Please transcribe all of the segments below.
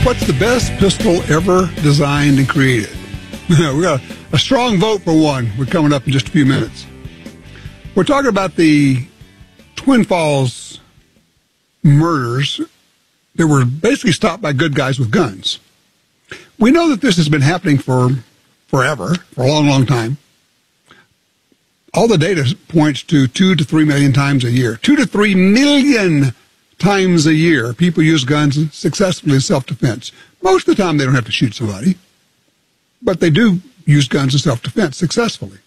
What's the best pistol ever designed and created? We got a strong vote for one. We're coming up in just a few minutes. We're talking about the Twin Falls murders that were basically stopped by good guys with guns. We know that this has been happening for forever, for a long, long time. All the data points to 2 to 3 million times a year. 2 to 3 million times a year, people use guns successfully in self-defense. Most of the time, they don't have to shoot somebody, but they do use guns in self-defense successfully.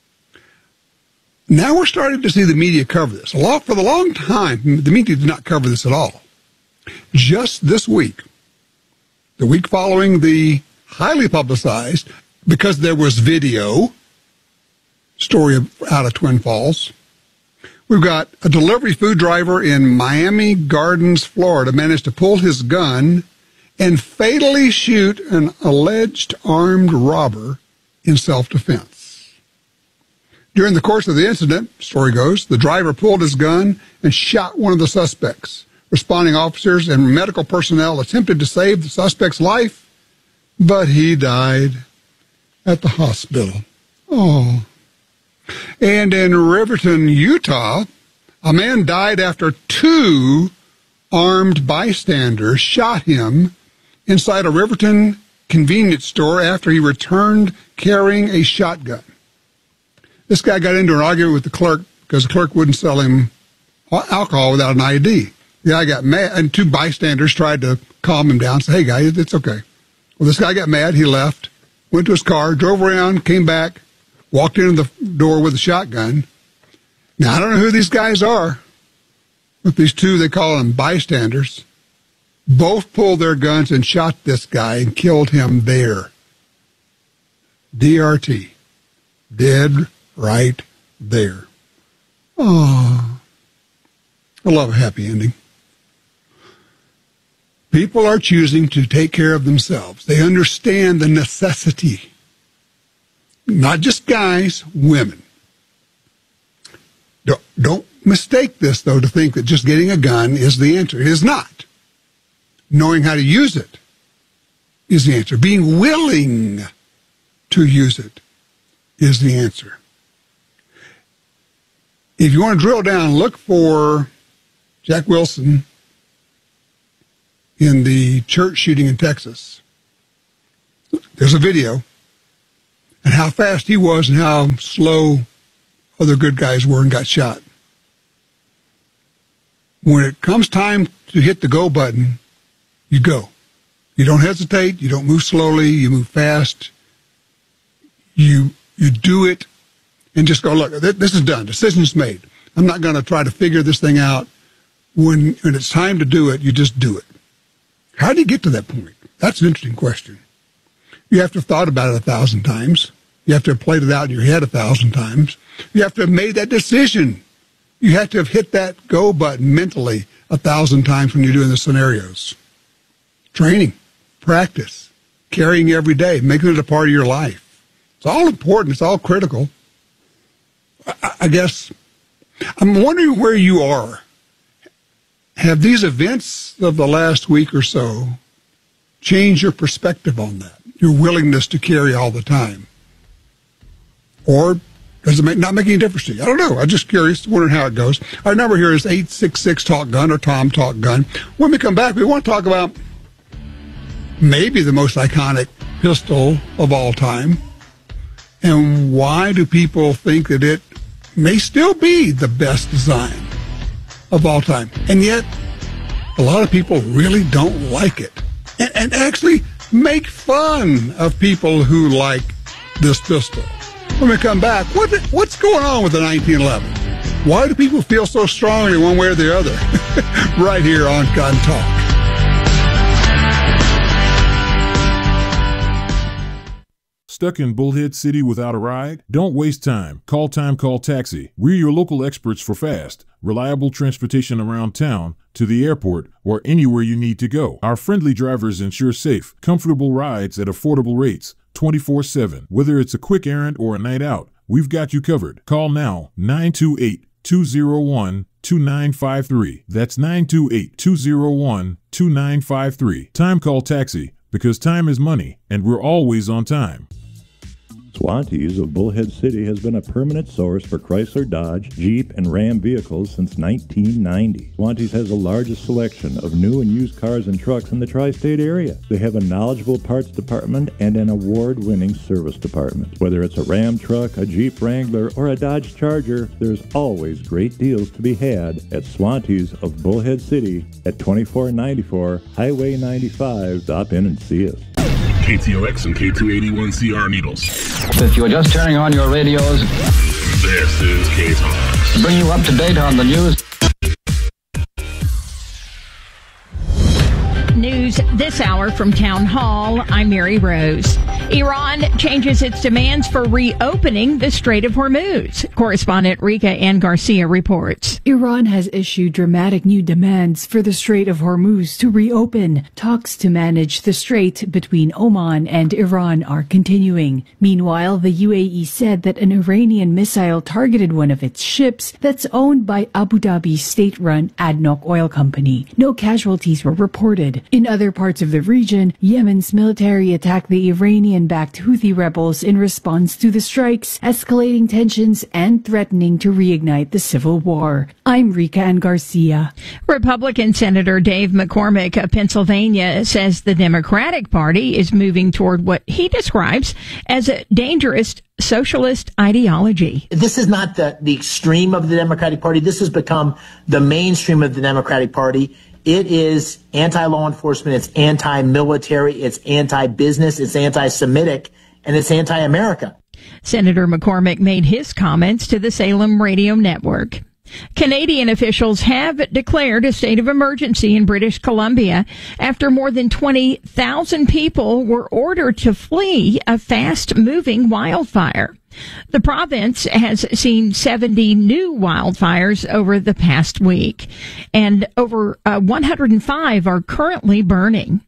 Now we're starting to see the media cover this. For the long time, the media did not cover this at all. Just this week, the week following the highly publicized, because there was video, story out of Twin Falls, we've got a delivery food driver in Miami Gardens, Florida, managed to pull his gun and fatally shoot an alleged armed robber in self-defense. During the course of the incident, story goes, the driver pulled his gun and shot one of the suspects. Responding officers and medical personnel attempted to save the suspect's life, but he died at the hospital. Oh. And in Riverton, Utah, a man died after 2 armed bystanders shot him inside a Riverton convenience store after he returned carrying a shotgun. This guy got into an argument with the clerk because the clerk wouldn't sell him alcohol without an ID. The guy got mad, and 2 bystanders tried to calm him down, say, hey, guy, it's okay. Well, this guy got mad. He left, went to his car, drove around, came back, walked into the door with a shotgun. Now, I don't know who these guys are, but these 2, they call them bystanders, both pulled their guns and shot this guy and killed him there. DRT. Dead right there. Oh, I love a happy ending. People are choosing to take care of themselves. They understand the necessity. Not just guys, women. Don't mistake this, though, to think that just getting a gun is the answer. It is not. Knowing how to use it is the answer. Being willing to use it is the answer. If you want to drill down, look for Jack Wilson in the church shooting in Texas. There's a video. And how fast he was and how slow other good guys were and got shot. When it comes time to hit the go button, you go. You don't hesitate. You don't move slowly. You move fast. You do it and just go, look, this is done. Decision's made. I'm not going to try to figure this thing out. When it's time to do it, you just do it. How do you get to that point? That's an interesting question. You have to have thought about it 1,000 times. You have to have played it out in your head 1,000 times. You have to have made that decision. You have to have hit that go button mentally 1,000 times when you're doing the scenarios. Training, practice, carrying every day, making it a part of your life. It's all important. It's all critical. I guess I'm wondering where you are. Have these events of the last week or so changed your perspective on that, your willingness to carry all the time? Or does it not make any difference to you? I don't know. I'm just curious, wondering how it goes. Our number here is 866-TALK-GUN or Tom Talk Gun. When we come back, we want to talk about maybe the most iconic pistol of all time. And why do people think that it may still be the best design of all time? And yet, a lot of people really don't like it. And actually make fun of people who like this pistol. When we come back, what's going on with the 1911? Why do people feel so strongly one way or the other? Right here on Gun Talk. Stuck in Bullhead City without a ride? Don't waste time. Call Time Call Taxi. We're your local experts for fast, reliable transportation around town, to the airport, or anywhere you need to go. Our friendly drivers ensure safe, comfortable rides at affordable rates, 24/7. Whether it's a quick errand or a night out, we've got you covered. Call now, 928 928-201-2953. That's 928-201-2953. Time Call Taxi, because time is money, and we're always on time. Swantees of Bullhead City has been a permanent source for Chrysler, Dodge, Jeep, and Ram vehicles since 1990. Swantees has the largest selection of new and used cars and trucks in the tri-state area. They have a knowledgeable parts department and an award-winning service department. Whether it's a Ram truck, a Jeep Wrangler, or a Dodge Charger, there's always great deals to be had at Swantees of Bullhead City at 2494 Highway 95. Stop in and see us. KTOX and K281CR Needles. If you are just turning on your radios, this is K-Talks. To bring you up to date on the news. News this hour from Town Hall. I'm Mary Rose. Iran changes its demands for reopening the Strait of Hormuz. Correspondent Rika Ann Garcia reports. Iran has issued dramatic new demands for the Strait of Hormuz to reopen. Talks to manage the strait between Oman and Iran are continuing. Meanwhile, the UAE said that an Iranian missile targeted one of its ships that's owned by Abu Dhabi's state-run ADNOC oil company. No casualties were reported. In other parts of the region, Yemen's military attacked the Iranian-backed Houthi rebels in response to the strikes, escalating tensions and threatening to reignite the civil war. I'm Rika Ann Garcia. Republican Senator Dave McCormick of Pennsylvania says the Democratic Party is moving toward what he describes as a dangerous socialist ideology. This is not the extreme of the Democratic Party. This has become the mainstream of the Democratic Party. It is anti-law enforcement, it's anti-military, it's anti-business, it's anti-Semitic, and it's anti-America. Senator McCormick made his comments to the Salem Radio Network. Canadian officials have declared a state of emergency in British Columbia after more than 20,000 people were ordered to flee a fast-moving wildfire. The province has seen 70 new wildfires over the past week, and over 105 are currently burning.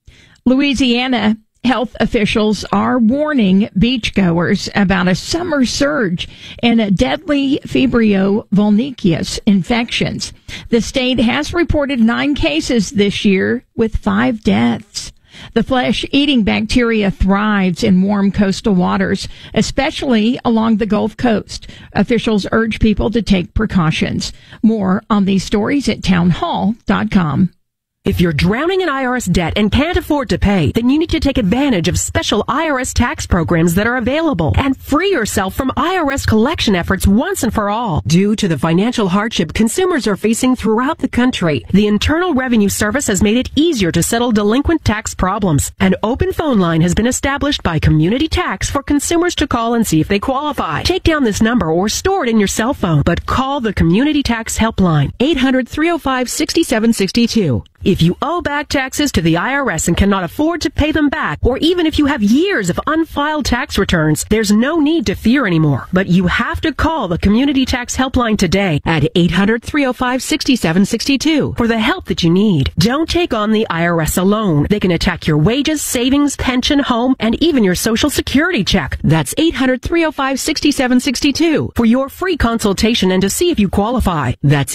Louisiana health officials are warning beachgoers about a summer surge in deadly Febrio vulniceus infections. The state has reported 9 cases this year with 5 deaths. The flesh-eating bacteria thrives in warm coastal waters, especially along the Gulf Coast. Officials urge people to take precautions. More on these stories at townhall.com. If you're drowning in IRS debt and can't afford to pay, then you need to take advantage of special IRS tax programs that are available and free yourself from IRS collection efforts once and for all. Due to the financial hardship consumers are facing throughout the country, the Internal Revenue Service has made it easier to settle delinquent tax problems. An open phone line has been established by Community Tax for consumers to call and see if they qualify. Take down this number or store it in your cell phone, but call the Community Tax Helpline, 800-305-6762. If you owe back taxes to the IRS and cannot afford to pay them back, or even if you have years of unfiled tax returns, there's no need to fear anymore. But you have to call the Community Tax Helpline today at 800-305-6762 for the help that you need. Don't take on the IRS alone. They can attack your wages, savings, pension, home, and even your Social Security check. That's 800-305-6762 for your free consultation and to see if you qualify. That's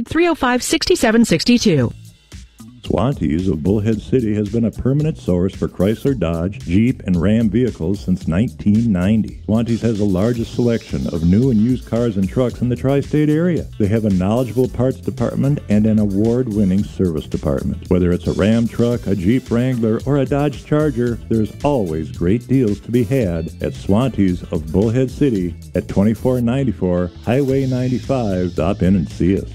800-305-6762. Swantees of Bullhead City has been a permanent source for Chrysler, Dodge, Jeep, and Ram vehicles since 1990. Swantees has the largest selection of new and used cars and trucks in the tri-state area. They have a knowledgeable parts department and an award-winning service department. Whether it's a Ram truck, a Jeep Wrangler, or a Dodge Charger, there's always great deals to be had at Swantees of Bullhead City at 2494 Highway 95. Stop in and see us.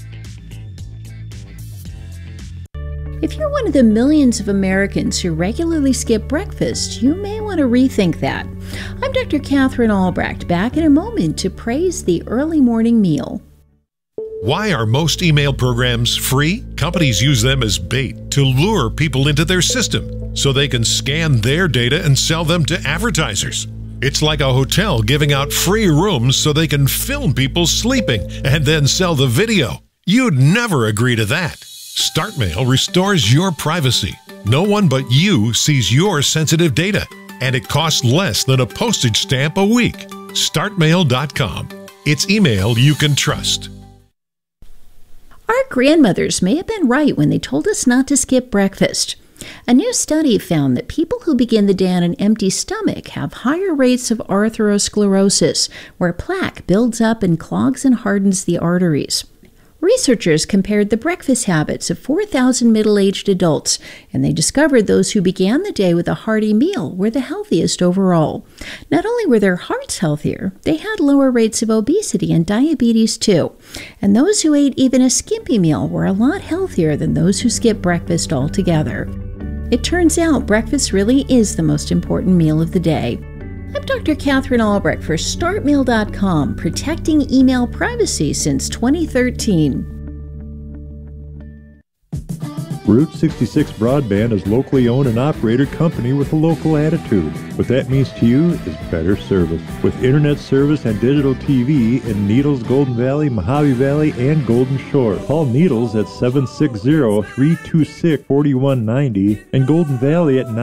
If you're one of the millions of Americans who regularly skip breakfast, you may want to rethink that. I'm Dr. Catherine Albrecht, back in a moment to praise the early morning meal. Why are most email programs free? Companies use them as bait to lure people into their system so they can scan their data and sell them to advertisers. It's like a hotel giving out free rooms so they can film people sleeping and then sell the video. You'd never agree to that. StartMail restores your privacy. No one but you sees your sensitive data, and it costs less than a postage stamp a week. StartMail.com. It's email you can trust. Our grandmothers may have been right when they told us not to skip breakfast. A new study found that people who begin the day on an empty stomach have higher rates of atherosclerosis, where plaque builds up and clogs and hardens the arteries. Researchers compared the breakfast habits of 4,000 middle-aged adults, and they discovered those who began the day with a hearty meal were the healthiest overall. Not only were their hearts healthier, they had lower rates of obesity and diabetes too. And those who ate even a skimpy meal were a lot healthier than those who skipped breakfast altogether. It turns out breakfast really is the most important meal of the day. I'm Dr. Catherine Albrecht for StartMail.com, protecting email privacy since 2013. Route 66 Broadband is locally owned and operated company with a local attitude. What that means to you is better service. With internet service and digital TV in Needles, Golden Valley, Mojave Valley, and Golden Shore. Call Needles at 760-326-4190 and Golden Valley at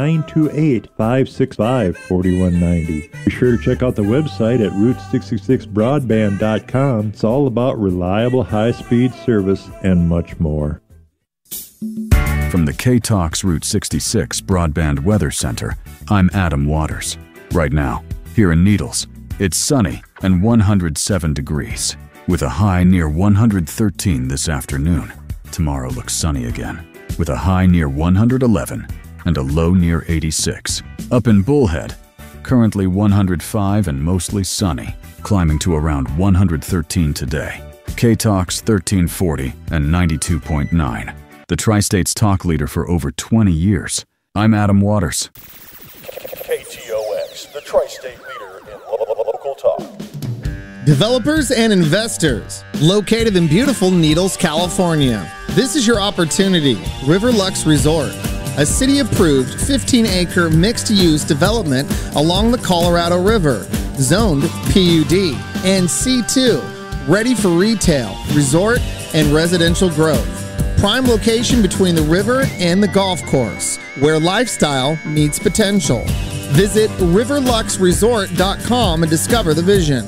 928-565-4190. Be sure to check out the website at Route66Broadband.com. It's all about reliable high-speed service and much more. From the K-Talks Route 66 Broadband Weather Center, I'm Adam Waters. Right now, here in Needles, it's sunny and 107 degrees, with a high near 113 this afternoon. Tomorrow looks sunny again, with a high near 111 and a low near 86. Up in Bullhead, currently 105 and mostly sunny, climbing to around 113 today. K-Talks 1340 and 92.9. The Tri-State's talk leader for over 20 years. I'm Adam Waters. KTOX, the Tri-State leader in local talk. Developers and investors, located in beautiful Needles, California. This is your opportunity. Riverlux Resort, a city-approved 15-acre mixed-use development along the Colorado River, zoned PUD and C2, ready for retail, resort, and residential growth. Prime location between the river and the golf course, where lifestyle meets potential. Visit riverluxresort.com and discover the vision.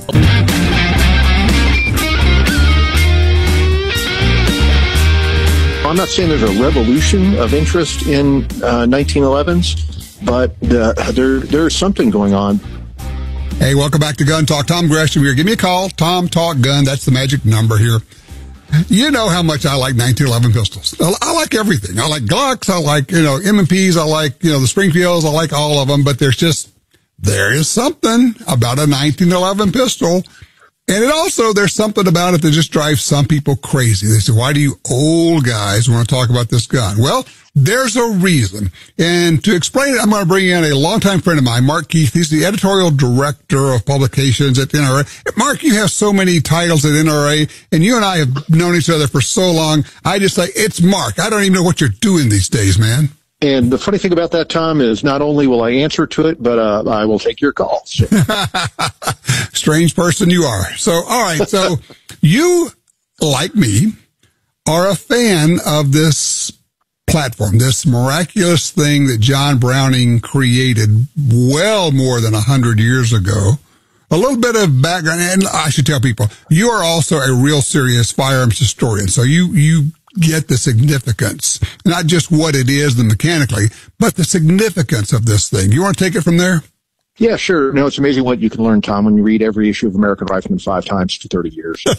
I'm not saying there's a revolution of interest in 1911s, but there's something going on. Hey, welcome back to Gun Talk. Tom Gresham here. Give me a call. Tom Talk Gun. That's the magic number here. You know how much I like 1911 pistols. I like everything. I like Glocks. I like, M&Ps. I like, the Springfields. I like all of them. But there is something about a 1911 pistol. And there's something about it that just drives some people crazy. They say, why do you old guys want to talk about this gun? Well, there's a reason. And to explain it, I'm going to bring in a longtime friend of mine, Mark Keith. He's the editorial director of publications at NRA. Mark, you have so many titles at NRA, and you and I have known each other for so long. I just say, it's Mark. I don't even know what you're doing these days, man. And the funny thing about that, Tom, is not only will I answer to it, but I will take your calls. So. Strange person you are. So, all right. So you, like me, are a fan of this platform, this miraculous thing that John Browning created well more than 100 years ago. A little bit of background, and I should tell people, you are also a real serious firearms historian. So you get the significance, not just what it is, the mechanically, but the significance of this thing. You want to take it from there? Yeah, sure. No, it's amazing what you can learn, Tom, when you read every issue of American Rifleman 5 times for 30 years. So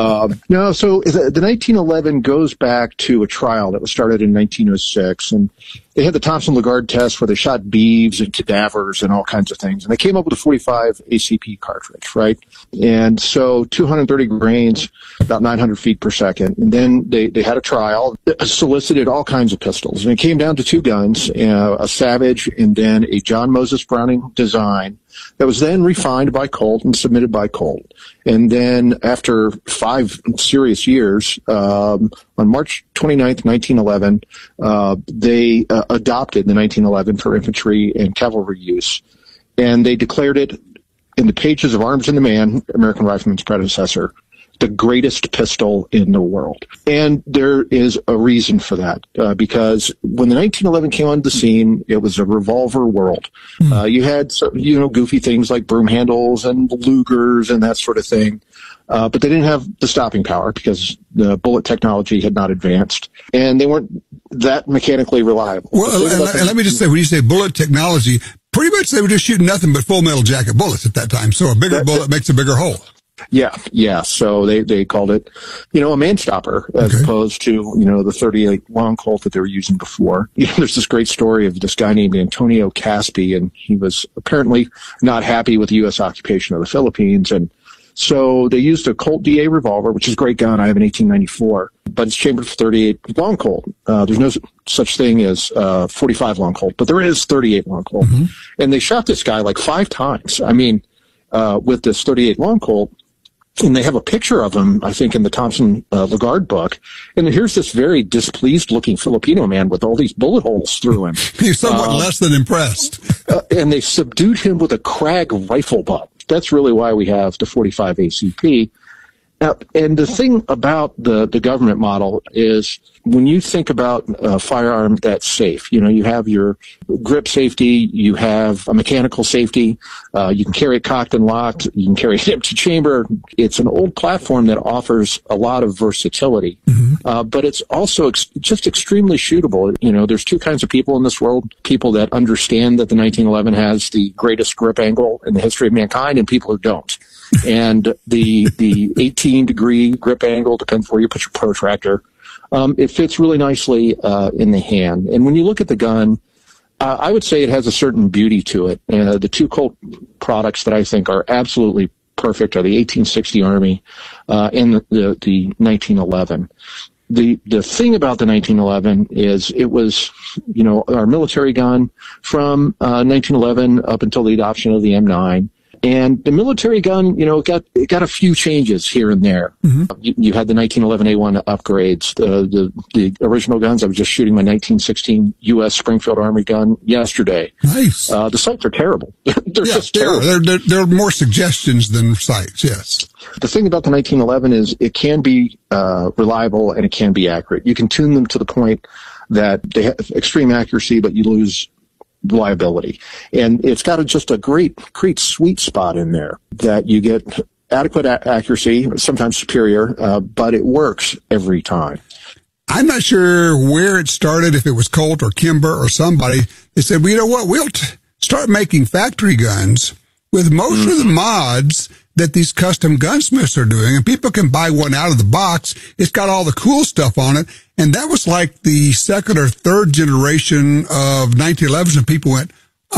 the 1911 goes back to a trial that was started in 1906, and they had the Thompson-Lagarde test where they shot beeves and cadavers and all kinds of things, and they came up with a 45 ACP cartridge, right? And so 230 grains, about 900 feet per second. And then they had a trial that solicited all kinds of pistols, and it came down to two guns, a Savage and then a John Moses Browning design that was then refined by Colt and submitted by Colt. And then after 5 serious years, on March 29th, 1911, they adopted the 1911 for infantry and cavalry use. And they declared it in the pages of Arms and the Man, American Rifleman's predecessor, the greatest pistol in the world. And there is a reason for that, because when the 1911 came onto the scene, it was a revolver world. You had, goofy things like broom handles and Lugers and that sort of thing. but they didn't have the stopping power because the bullet technology had not advanced, and they weren't that mechanically reliable. Well, and let me just say, when you say bullet technology, pretty much they were just shooting nothing but full metal jacket bullets at that time. So a bigger bullet makes a bigger hole. Yeah. So they called it, a man stopper as opposed to, the 38 long Colt that they were using before. There's this great story of this guy named Antonio Caspi, and he was apparently not happy with the U.S. occupation of the Philippines. And so they used a Colt DA revolver, which is a great gun. I have an 1894, but it's chambered for 38 long Colt. There's no such thing as 45 long Colt, but there is 38 long Colt. Mm-hmm. And they shot this guy like 5 times. I mean, with this 38 long Colt. And they have a picture of him, I think, in the Thompson Lagarde book. And here's this very displeased-looking Filipino man with all these bullet holes through him. He's somewhat less than impressed. And they subdued him with a Krag rifle butt. That's really why we have the 45 ACP. Now, and the thing about the government model is when you think about a firearm that's safe, you have your grip safety, you have a mechanical safety, you can carry it cocked and locked, you can carry it empty chamber. It's an old platform that offers a lot of versatility, but it's also just extremely shootable. There's 2 kinds of people in this world, people that understand that the 1911 has the greatest grip angle in the history of mankind and people who don't. And the 18-degree grip angle depends where you put your protractor. It fits really nicely in the hand. And when you look at the gun, I would say it has a certain beauty to it. The 2 Colt products that I think are absolutely perfect are the 1860 Army and the 1911. The thing about the 1911 is it was, our military gun from 1911 up until the adoption of the M9. And the military gun, it got a few changes here and there. Mm-hmm. You had the 1911A1 upgrades. The original guns, I was just shooting my 1916 U.S. Springfield Army gun yesterday. Nice. The sights are terrible. They're just terrible. There are more suggestions than sights, yes. The thing about the 1911 is it can be reliable and it can be accurate. You can tune them to the point that they have extreme accuracy, but you lose reliability. And it's got just a great sweet spot in there that you get adequate accuracy, sometimes superior, but it works every time. I'm not sure where it started, if it was Colt or Kimber or somebody. They said, well, you know what, we'll start making factory guns with most of the mods that these custom gunsmiths are doing, and people can buy one out of the box. It's got all the cool stuff on it. And that was like the 2nd or 3rd generation of 1911s, and people went,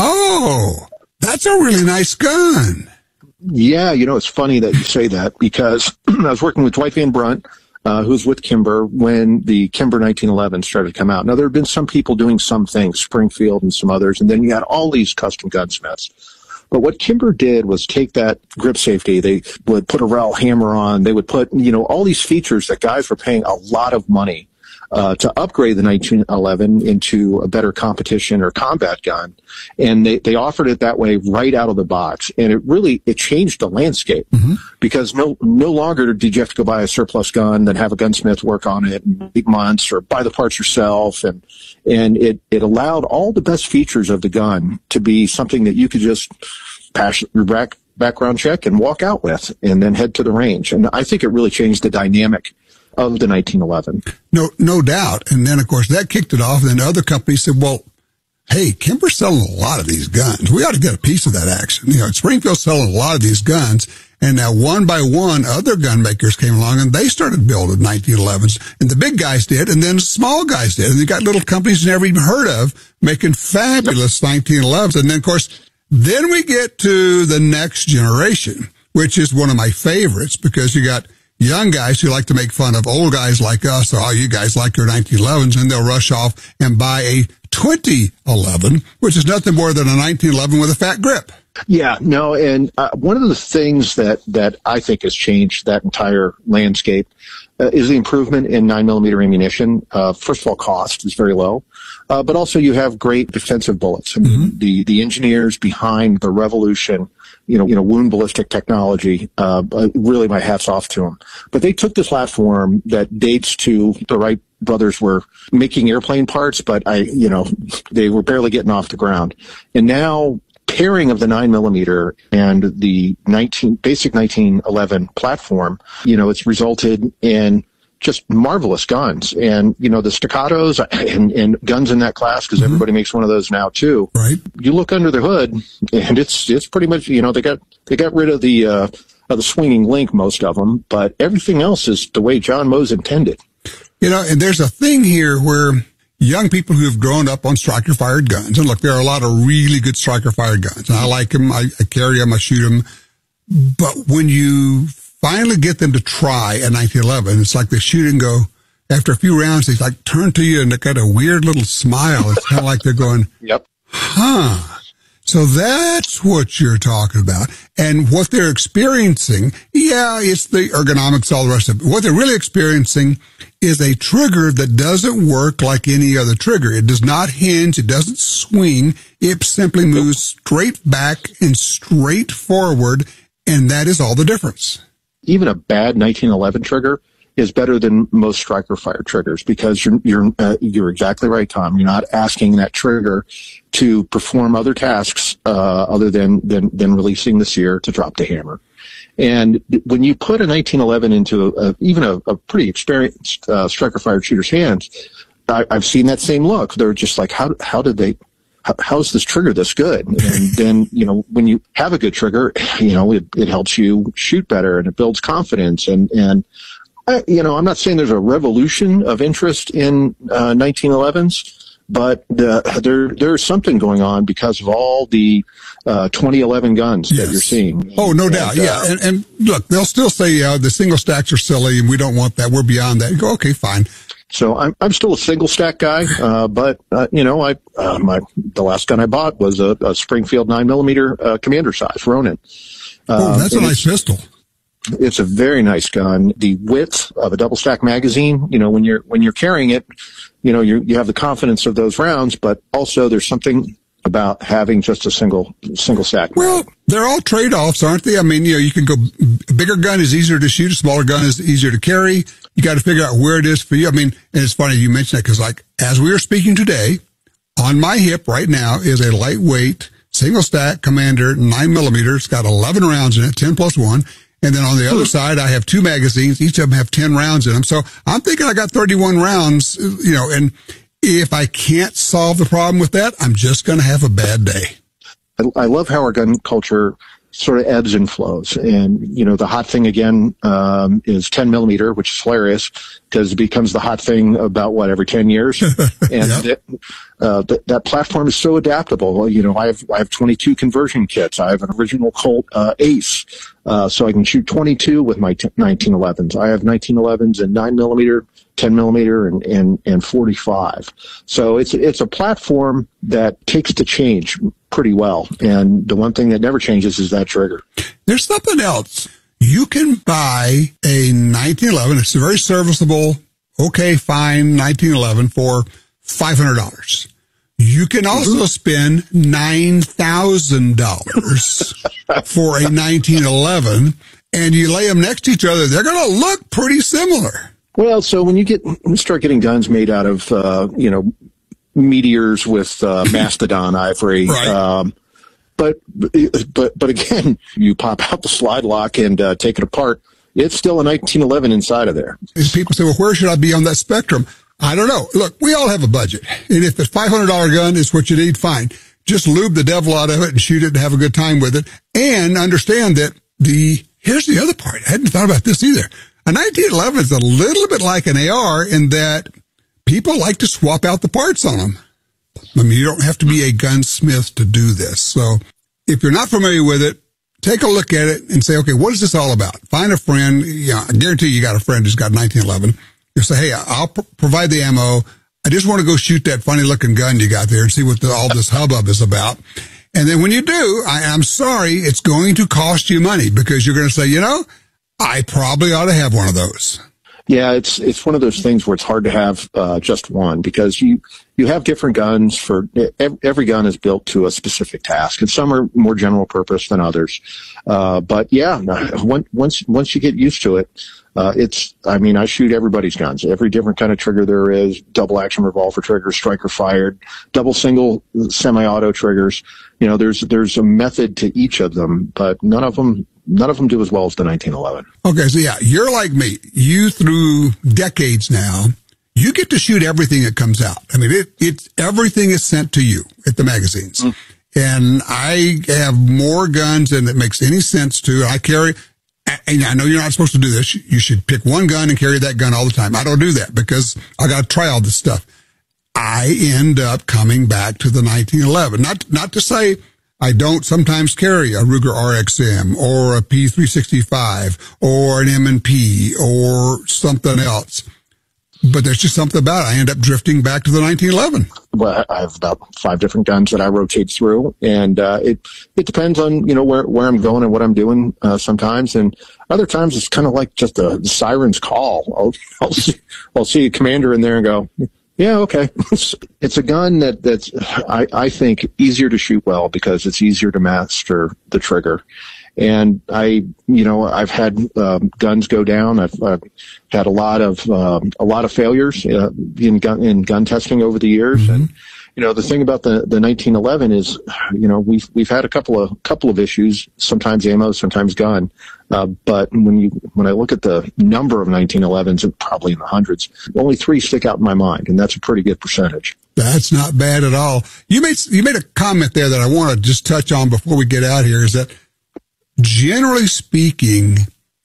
oh, that's a really nice gun. Yeah, it's funny that you say that because I was working with Dwight Van Brunt, who's with Kimber, when the Kimber 1911 started to come out. Now, there have been some people doing some things, Springfield and some others, and then you had all these custom gunsmiths. But what Kimber did was take that grip safety. They would put a rowel hammer on. They would put, all these features that guys were paying a lot of money to upgrade the 1911 into a better competition or combat gun. And they offered it that way right out of the box. And it changed the landscape because no longer did you have to go buy a surplus gun, then have a gunsmith work on it in 8 months or buy the parts yourself. And it allowed all the best features of the gun to be something that you could just pass your background check and walk out with and then head to the range. And I think it really changed the dynamic of the 1911. No doubt. And then, of course, that kicked it off. And then other companies said, well, hey, Kimber's selling a lot of these guns. We ought to get a piece of that action. Springfield's selling a lot of these guns. And now one by one, other gun makers came along and they started building 1911s. And the big guys did, and then small guys did. And you got little companies you never even heard of making fabulous 1911s. And then, of course, then we get to the next generation, which is one of my favorites because you got young guys who like to make fun of old guys like us, or oh, you guys like your 1911s, and they'll rush off and buy a 2011, which is nothing more than a 1911 with a fat grip. Yeah, no, and one of the things that I think has changed that entire landscape is the improvement in 9mm ammunition. First of all, cost is very low, but also you have great defensive bullets. I mean, the engineers behind the revolution, wound ballistic technology, really my hat's off to them. But they took this platform that dates to the Wright brothers were making airplane parts, but they were barely getting off the ground. And now pairing of the 9mm and the basic 1911 platform, it's resulted in just marvelous guns. And, the staccatos and guns in that class, because everybody makes one of those now too. Right. You look under the hood and it's pretty much, they got rid of the swinging link, most of them, but everything else is the way John Mose intended. And there's a thing here where young people who have grown up on striker-fired guns, and look, there are a lot of really good striker-fired guns, and I like them, I carry them, I shoot them, but when you finally get them to try a 1911, it's like they shoot and go, after a few rounds, they like turn to you and they got a weird little smile. It's kind of like they're going, yep. Huh. So that's what you're talking about. And what they're experiencing, it's the ergonomics, all the rest of it. What they're really experiencing is a trigger that doesn't work like any other trigger. It does not hinge. It doesn't swing. It simply moves straight back and straight forward. And that is all the difference. Even a bad 1911 trigger is better than most striker fire triggers, because you're exactly right, Tom. You're not asking that trigger to perform other tasks other than releasing the sear to drop the hammer. And when you put a 1911 into even a pretty experienced striker fire shooter's hands, I've seen that same look. They're just like, how's this trigger this good? And then, when you have a good trigger, it helps you shoot better and it builds confidence. And I'm not saying there's a revolution of interest in 1911s, but there's something going on because of all the 2011 guns that you're seeing. Oh, no doubt. Yeah. And look, they'll still say the single stacks are silly and we don't want that. We're beyond that. You go, okay, fine. So I'm still a single stack guy, but the last gun I bought was a Springfield 9mm commander size Ronin. That's a nice pistol. It's a very nice gun. The width of a double stack magazine, when you're carrying it, you have the confidence of those rounds, but also there's something about having just a single stack. Well, they're all trade-offs, aren't they? I mean, you can go, a bigger gun is easier to shoot, a smaller gun is easier to carry. You got to figure out where it is for you. I mean, and it's funny you mentioned that, because like, as we are speaking today, on my hip right now is a lightweight single stack Commander 9mm. It's got 11 rounds in it, 10 plus 1. And then on the other side, I have two magazines. Each of them have 10 rounds in them. So I'm thinking I got 31 rounds, and if I can't solve the problem with that, I'm just going to have a bad day. I love how our gun culture sort of ebbs and flows. And, the hot thing again is 10mm, which is hilarious because it becomes the hot thing about, every 10 years. And that platform is so adaptable. I have 22 conversion kits. I have an original Colt Ace, so I can shoot 22 with my 1911s. I have 1911s in 9mm, 10mm, and 45. So it's a platform that takes the change pretty well. And the one thing that never changes is that trigger. There's something else. You can buy a 1911. It's a very serviceable, okay, fine 1911 for $500. You can also spend $9,000 for a 1911, and you lay them next to each other. They're going to look pretty similar. Well, so when you start getting guns made out of, meteors with mastodon ivory, right. But again, you pop out the slide lock and take it apart. It's still a 1911 inside of there. And people say, well, where should I be on that spectrum? I don't know. Look, we all have a budget. And if the $500 gun is what you need, fine. Just lube the devil out of it and shoot it and have a good time with it. And understand that here's the other part. I hadn't thought about this either. A 1911 is a little bit like an AR in that people like to swap out the parts on them. I mean, you don't have to be a gunsmith to do this. So if you're not familiar with it, take a look at it and say, okay, what is this all about? Find a friend. I guarantee you got a friend who's got 1911. You say, hey, I'll provide the ammo. I just want to go shoot that funny looking gun you got there and see what all this hubbub is about. And then when you do, I'm sorry, it's going to cost you money because you're going to say, I probably ought to have one of those. Yeah, it's one of those things where it's hard to have just one because you have different guns for every gun is built to a specific task, and some are more general purpose than others. But yeah, once you get used to it, I shoot everybody's guns, every different kind of trigger there is, double action revolver triggers, striker fired, double single semi-auto triggers. There's a method to each of them, but none of them do as well as the 1911. Okay. So yeah, you're like me. You through decades now, you get to shoot everything that comes out. I mean, everything is sent to you at the magazines. Mm. And I have more guns than it makes any sense to. I carry, and I know you're not supposed to do this. You should pick one gun and carry that gun all the time. I don't do that because I got to try all this stuff. I end up coming back to the 1911. Not to say I don't sometimes carry a Ruger RXM or a P365 or an M&P or something else. But there's just something about it. I end up drifting back to the 1911. Well, I have about 5 different guns that I rotate through, and it depends on where I'm going and what I'm doing sometimes, and other times it's kind of like just the siren's call. I'll see a commander in there and go, yeah, okay. It's a gun that's I think easier to shoot well because it's easier to master the trigger. And I've had guns go down. I've had a lot of failures in gun testing over the years. Mm-hmm. And the thing about the 1911 is we've had a couple of issues. Sometimes ammo, sometimes gun. But when I look at the number of 1911s, it's probably in the hundreds. Only 3 stick out in my mind, and that's a pretty good percentage. That's not bad at all. You made a comment there that I want to just touch on before we get out here. Is that generally speaking,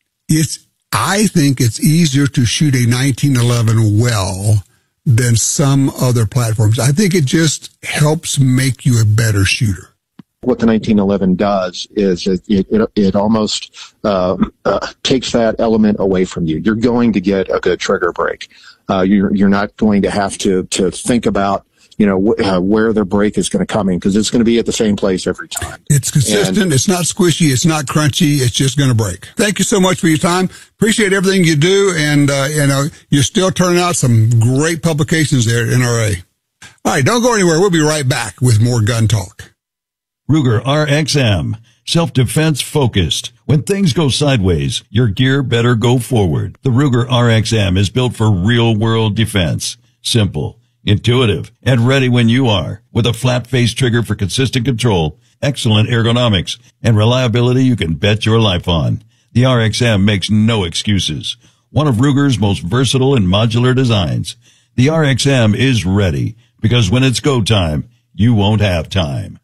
I think it's easier to shoot a 1911 well than some other platforms. I think it just helps make you a better shooter. What the 1911 does is it almost takes that element away from you. You're going to get a good trigger break. You're not going to have to think about where the break is going to come in because it's going to be at the same place every time. It's consistent. It's not squishy. It's not crunchy. It's just going to break. Thank you so much for your time. Appreciate everything you do. And, you're still turning out some great publications there at NRA. All right. Don't go anywhere. We'll be right back with more gun talk. Ruger RXM. Self-defense focused. When things go sideways, your gear better go forward. The Ruger RXM is built for real-world defense. Simple, intuitive, and ready when you are. With a flat-face trigger for consistent control, excellent ergonomics, and reliability you can bet your life on. The RXM makes no excuses. One of Ruger's most versatile and modular designs. The RXM is ready, because when it's go time, you won't have time.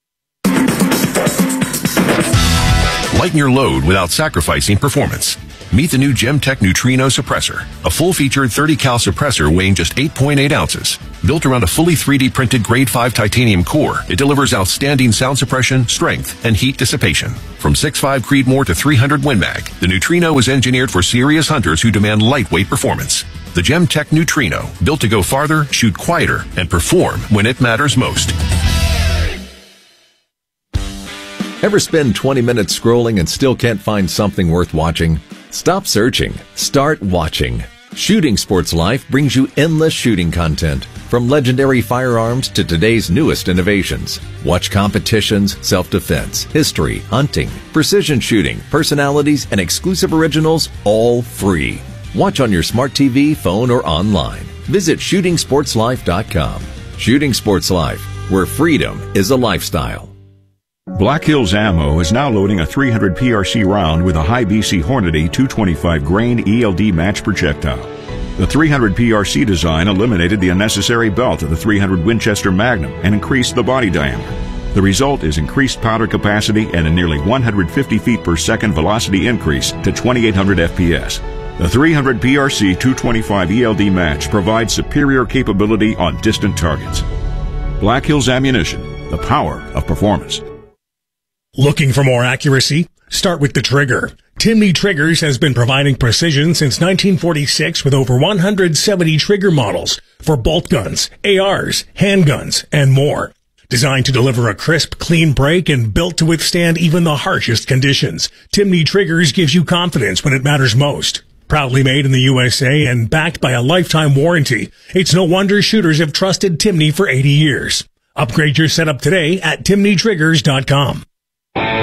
Lighten your load without sacrificing performance. Meet the new Gemtech Neutrino suppressor, a full-featured 30-cal suppressor weighing just 8.8 ounces. Built around a fully 3D printed Grade 5 titanium core, it delivers outstanding sound suppression, strength, and heat dissipation. From 6.5 Creedmoor to 300 Win Mag, the Neutrino is engineered for serious hunters who demand lightweight performance. The Gemtech Neutrino, built to go farther, shoot quieter, and perform when it matters most. Ever spend 20 minutes scrolling and still can't find something worth watching? Stop searching. Start watching. Shooting Sports Life brings you endless shooting content, from legendary firearms to today's newest innovations. Watch competitions, self-defense, history, hunting, precision shooting, personalities, and exclusive originals, all free. Watch on your smart TV, phone, or online. Visit shootingsportslife.com. Shooting Sports Life, where freedom is a lifestyle. Black Hills Ammo is now loading a 300 PRC round with a high BC Hornady 225 grain ELD match projectile. The 300 PRC design eliminated the unnecessary belt of the 300 Winchester Magnum and increased the body diameter. The result is increased powder capacity and a nearly 150 feet per second velocity increase to 2800 FPS. The 300 PRC 225 ELD match provides superior capability on distant targets. Black Hills Ammunition, the power of performance. Looking for more accuracy? Start with the trigger. Timney Triggers has been providing precision since 1946 with over 170 trigger models for bolt guns, ARs, handguns, and more. Designed to deliver a crisp, clean break and built to withstand even the harshest conditions, Timney Triggers gives you confidence when it matters most. Proudly made in the USA and backed by a lifetime warranty, it's no wonder shooters have trusted Timney for 80 years. Upgrade your setup today at timneytriggers.com.